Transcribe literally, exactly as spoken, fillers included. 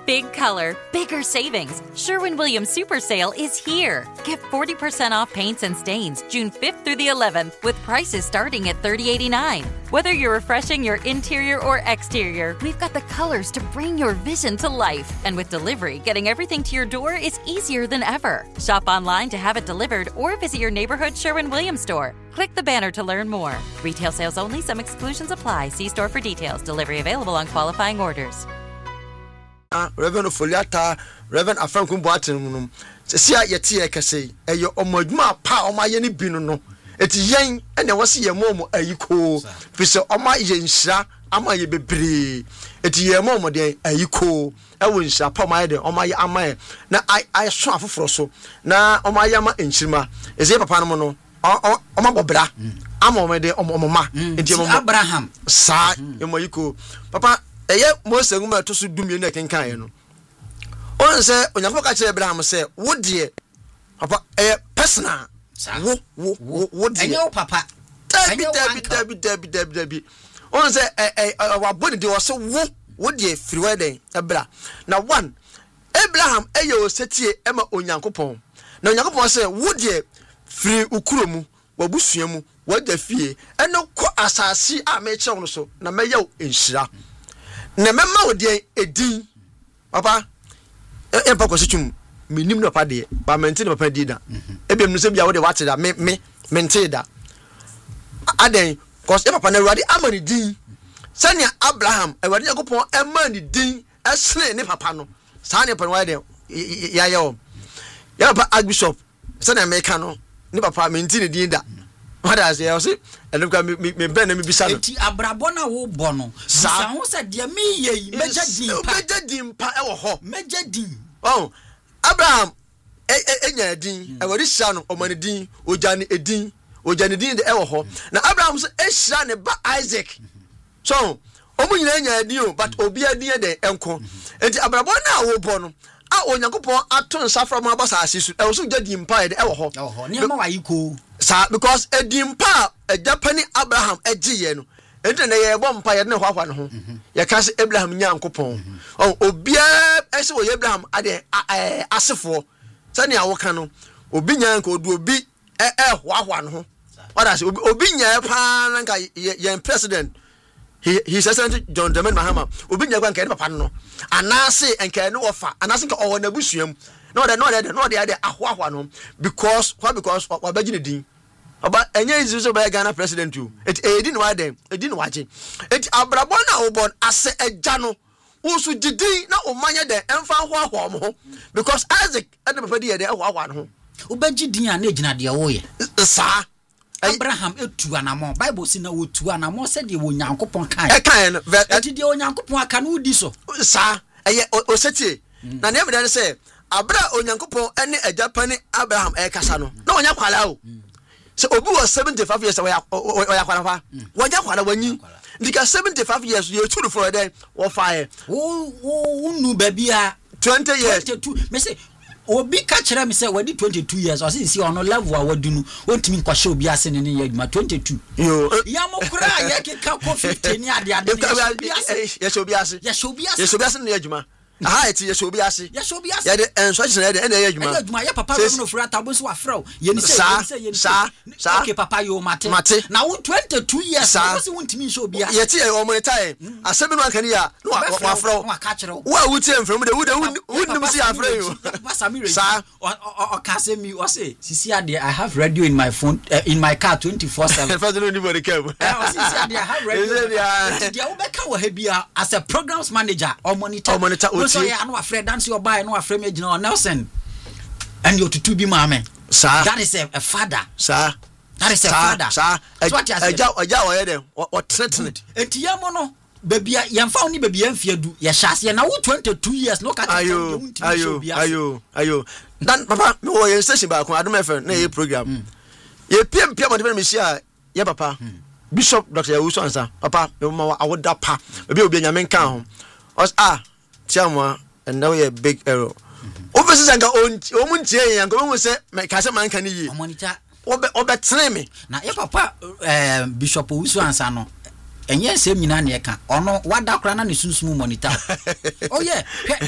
Big color, bigger savings. Sherwin-Williams Super Sale is here. Get forty percent off paints and stains June fifth through the eleventh with prices starting at thirty eighty-nine. Whether you're refreshing your interior or exterior, we've got the colors to bring your vision to life. And with delivery, getting everything to your door is easier than ever. Shop online to have it delivered or visit your neighborhood Sherwin-Williams store. Click the banner to learn more. Retail sales only. Some exclusions apply. See store for details. Delivery available on qualifying orders. Reverend Foliata, Reverend Afrankum Boatin, Sia Yeti Ekase, a yo omodma pa o ma yeni binu no. Eti yen ene wasi ye momo ayiko. Fise o ma ye nshira ama ye bebre. Eti ye momo den ayiko. Ewo nshira pa ma ye den o ma ye ama ye. Na I I so afoforo so. Na o ma ye ama enchirima. Eze papa no no. O o ma bobra. Ama o me den o mo ma. Enti mo Abraham. Sa ye mo yiko. Papa eye Mose nguma to so dumie na kenkan ye no. On say onyankopɔ ka kire Abraham say wo de papa eye personal wo wo wo de enyo papa enyo dabi dabi dabi dabi dabi on say eh eh wa body de wo so wo wo de free wedding ebra na one Abraham eye o setie ema onyankopɔ na onyankopɔ say wo de free ukuromu wabusuamu wo de fie eno kɔ asase a me kye wo so na meye wo enhira na mema wo de edin papa e pa kwasitum minim no pa de ba mente no papa di da ebiem no se bia wo de wate da me me mente da aden cause e papa na Awurade amani din sania Abraham Awurade yakopon amani din esne ne papa no saa ne papa de ya ya o ya papa Archbishop sania me ka no ne papa mente ne din da wada se ya o se elukwa me me ben na me bisa no eti abrabo na wo bo no sa ho se de me ye meja din pa meja din pa e wo ho meja din oh Abraham enya din Awurade hia no omani din ojane edin ojane din de e wo ho na Abraham so ehia ne ba Isaac so omu nyina enya din o but obi adin de enko enti abrabo na wo bo no a onyankopon ato nsafra mo abasa asisu e wo so jadin pa de e wo ho e wo ho ne ma wayiko sa because edin pa e Japani Abraham egiye no enti na ye bo mpa ye ne hwahwa no ho ye ka se Abraham nyankopon oh obia ese wo Abraham ade asefo sani awoka no obi nyanka odu obi e e hwahwa no ho oda se obi nya pa nanka ye president he he President John Dramani Mahama obi nya kwa nka ne papa no anase enka ne wofa anase nka owo na busuam no de no de no de ade ahwahwa no because why because wabagi ne din oba enye izuzo ba Ghana president you it edin wa dem edin wa je it abrabo na obon ase eja no usu jidin na omanye de emfa hwahwa mo because Isaac ade papa de de hwahwa no obagi din a na ejina de wo ye sa Abraham etu anamo Bible si na wotu anamo se de wo Nyankopon kan e kan no ati de wo Nyankopon aka no udi so sa eye osetie na ne me de se abra onyankopon ene Japani Abraham e kasa no na onya kwala o se obi was seventy-five years oya oya kwala fa wonya kwala wanyi ndika seventy-five years you too for then wo fire wo wo nu ba bia twenty years twenty-two me say obi ka kire me say wadi twenty-two years o say si ono level a wadunu wontimi nkwahye obi ase ne ne yaduma twenty-two yo ya mokura ya keka ko fifteen ni ade ade ya shobi ase ya shobi ase ya shobi ase ne yaduma aha eti ya shobi ase ya shobi ase ya de enso ase na de na yaduma ya yaduma ya papa no fura tabo so afro ye ni say ye ni say okay papa yo mate na wo twenty-two years wo say wontimi nso obi ase ye ti e o monitor asemi no aka ni ya no wa afro wa ka kire wo a wuti enfrem de wo de wunnim si afro yo papa Samir sa o ka say mi o say sisi ade I have radio in my phone uh, in my car twenty-four seven first no anybody come eh sisi ade I have radio dia wo be ka wo ha bia as a programs manager or monitor or monitor so ya no afre dance your buy no afre me gina Nelson and your tutu bi mama sir that is a, a father sir that is a father sir eja eja wo ye dem o threaten etiyamo no babia yemfa oni babia mfiadu ye hyase na wo twenty-two years no ka ayo ayo ayo ayo dan papa me wo ye station ba ko Adom F M na ye program ye piem piem de me sia ye papa Bishop Doctor Yawusu Ansa papa me ma awoda pa be obi nyame kan ho os ah tiamwa and now ye big error obese sanga on omuntie yan ko mo se me ka se man kan yi monitor obe obe tene me na ye papa eh Bishop Yawusu Ansa no enye sem nyina na ye ka ono wada kra na ne sunsumu monitor oh yeah